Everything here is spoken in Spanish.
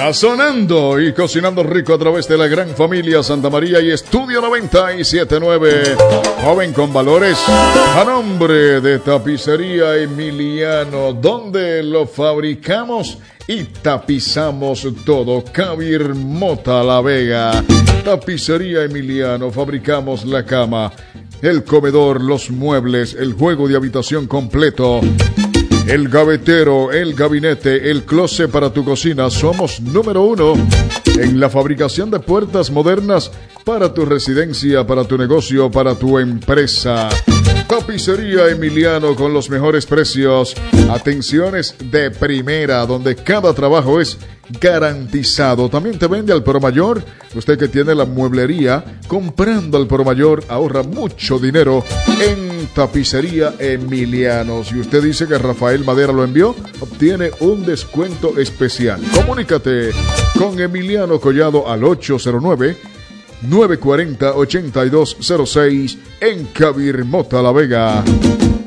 Sazonando y cocinando rico a través de la gran familia Santa María y Estudio 97.9. Joven con valores, a nombre de Tapicería Emiliano, donde lo fabricamos y tapizamos todo. Kabir Mota La Vega. Tapicería Emiliano, fabricamos la cama, el comedor, los muebles, el juego de habitación completo, el gavetero, el gabinete, el closet para tu cocina. Somos número 1 en la fabricación de puertas modernas para tu residencia, para tu negocio, para tu empresa. Tapicería Emiliano con los mejores precios. Atenciones de primera, donde cada trabajo es garantizado. También te vende al por mayor. Usted que tiene la mueblería, comprando al por mayor ahorra mucho dinero en Tapicería Emiliano. Si usted dice que Rafael Madera lo envió, obtiene un descuento especial. Comunícate con Emiliano Collado al 809-940-8206 en Kabir Mota La Vega.